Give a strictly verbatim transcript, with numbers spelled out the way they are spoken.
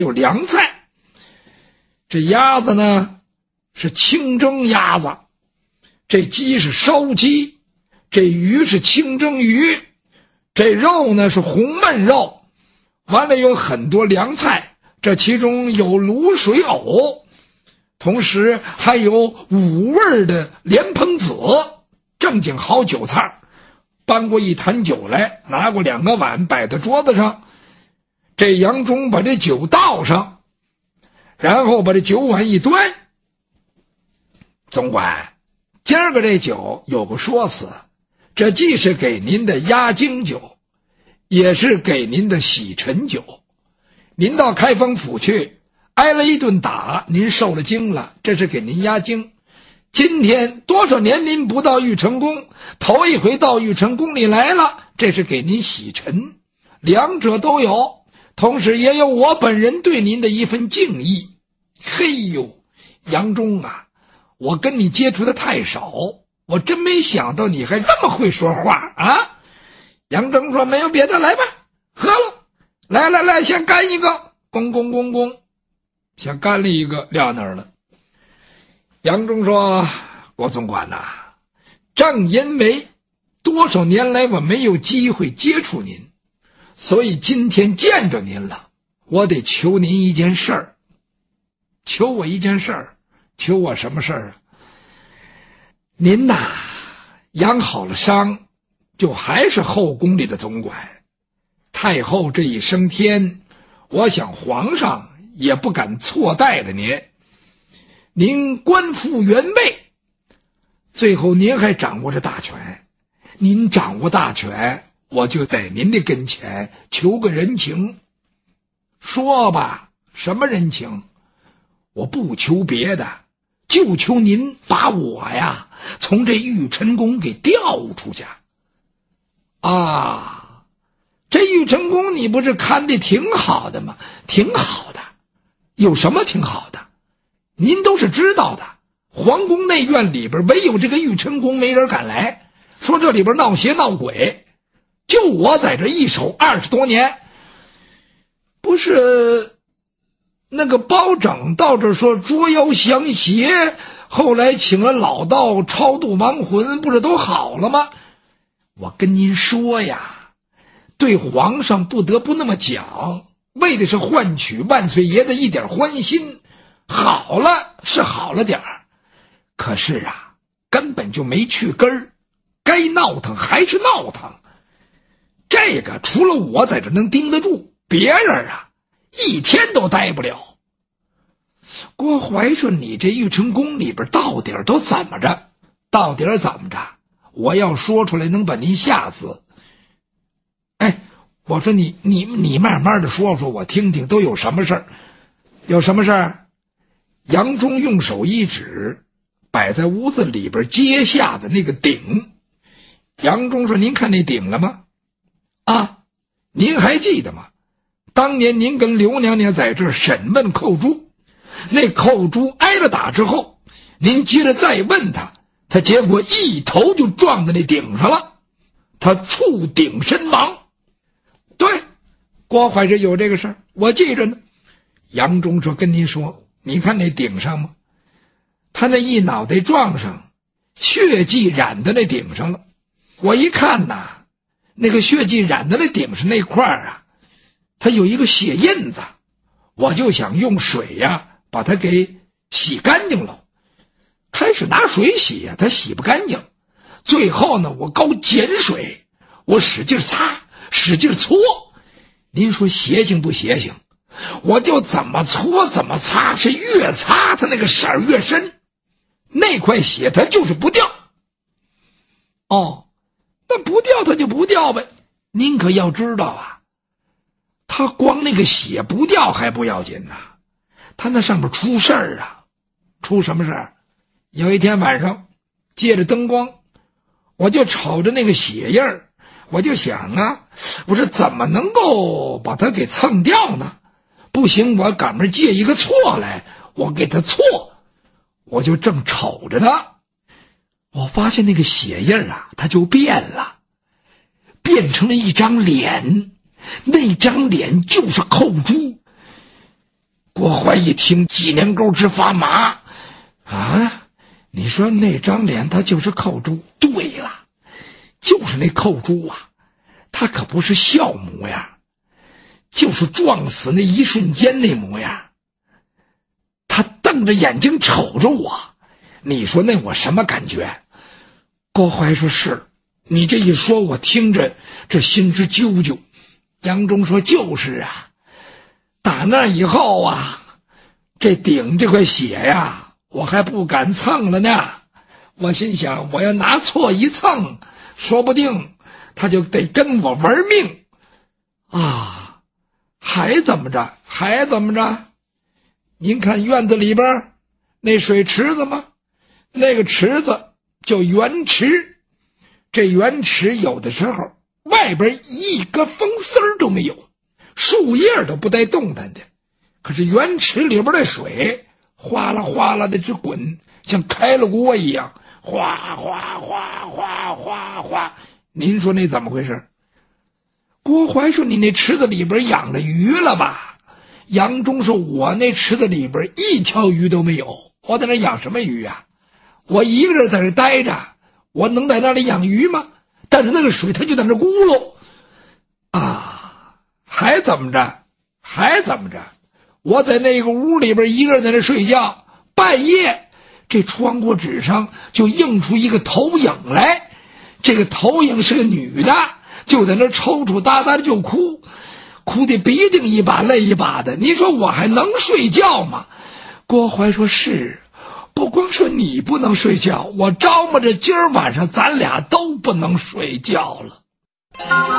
有凉菜。这鸭子呢是清蒸鸭子，这鸡是烧鸡，这鱼是清蒸鱼，这肉呢是红焖肉，完了有很多凉菜，这其中有卤水藕，同时还有五味的莲蓬子，正经好酒菜。搬过一坛酒来，拿过两个碗摆在桌子上，这杨忠把这酒倒上，然后把这酒碗一端。总管，今儿个这酒有个说辞，这既是给您的压惊酒，也是给您的洗尘酒。您到开封府去挨了一顿打，您受了惊了，这是给您压惊。今天多少年您不到玉成宫，头一回到玉成宫里来了，这是给您洗尘，两者都有，同时也有我本人对您的一份敬意。嘿呦，杨忠啊，我跟你接触的太少，我真没想到你还这么会说话啊！杨忠说：“没有别的，来吧，喝了，来来来，先干一个，咣咣咣咣，先干了一个，撂那儿了。”杨忠说：“郭总管呐、啊，正因为多少年来我没有机会接触您，所以今天见着您了，我得求您一件事儿。求我一件事儿，求我什么事儿啊？您呐，养好了伤，就还是后宫里的总管。太后这一升天，我想皇上也不敢错待了您。您官复原位，最后您还掌握着大权。您掌握大权，我就在您的跟前求个人情。说吧，什么人情？我不求别的，就求您把我呀从这玉晨宫给调出去。啊，这玉晨宫你不是看得挺好的吗？挺好的，有什么挺好的？您都是知道的，皇宫内院里边唯有这个玉晨宫没人敢来，说这里边闹邪闹鬼，就我在这一守二十多年。不是那个包拯到这说捉妖降邪，后来请了老道超度亡魂，不是都好了吗？我跟您说呀，对皇上不得不那么讲，为的是换取万岁爷的一点欢心。好了是好了点儿，可是啊，根本就没去根儿，该闹腾还是闹腾。这个除了我在这能盯得住，别人啊一天都待不了。郭槐说：“你这玉成宫里边到底都怎么着？到底怎么着？我要说出来能把您吓死。”哎，我说你你你慢慢的说说，我听听都有什么事儿？有什么事儿？杨忠用手一指，摆在屋子里边阶下的那个鼎。杨忠说：“您看那鼎了吗？啊，您还记得吗？当年您跟刘娘娘在这儿审问寇珠，那寇珠挨了打之后，您接着再问他，他结果一头就撞在那顶上了，他触顶身亡。”对，郭槐说有这个事儿，我记着呢。杨忠说：“跟您说，你看那顶上吗？他那一脑袋撞上，血迹染在那顶上了。我一看呐，那个血迹染在那顶上那块儿啊，它有一个血印子，我就想用水呀、啊、把它给洗干净了。开始拿水洗呀、啊，它洗不干净。最后呢，我高碱水，我使劲擦，使劲搓。您说邪性不邪性？我就怎么搓怎么擦，是越擦它那个色儿越深，那块血它就是不掉。哦，那不掉它就不掉呗。您可要知道啊，它光那个血不掉还不要紧呐、啊，它那上面出事儿啊。出什么事儿？有一天晚上借着灯光，我就瞅着那个血印儿，我就想啊，我说怎么能够把它给蹭掉呢？不行，我赶明借一个错来，我给他错。我就正瞅着呢，我发现那个血印啊，它就变了，变成了一张脸，那张脸就是寇珠。 郭淮一听，脊梁沟直发麻啊！你说那张脸他就是寇珠？对了，就是那寇珠啊，他可不是笑模样，就是撞死那一瞬间那模样。他瞪着眼睛瞅着我，你说那我什么感觉？郭淮说是，你这一说我听着这心直揪揪。杨忠说就是啊，打那以后啊，这顶这块血呀，我还不敢蹭了呢。我心想，我要拿错一蹭，说不定他就得跟我玩命啊！还怎么着？还怎么着？您看院子里边那水池子吗？那个池子叫圆池，这圆池有的时候外边一个风丝儿都没有，树叶都不带动弹的，可是圆池里边的水哗啦哗啦的直滚，像开了锅一样，哗哗哗哗哗哗。您说那怎么回事？郭淮说你那池子里边养了鱼了吧？杨忠说我那池子里边一条鱼都没有，我在那养什么鱼啊？我一个人在这待着，我能在那里养鱼吗？但是那个水它就在那咕噜啊！还怎么着？还怎么着？我在那个屋里边一个人在那睡觉，半夜这窗户纸上就映出一个投影来，这个投影是个女的，就在那抽抽搭搭的就哭，哭得鼻涕一把泪一把的。你说我还能睡觉吗？郭淮说是，不光说你不能睡觉，我招摸着今儿晚上咱俩都不能睡觉了。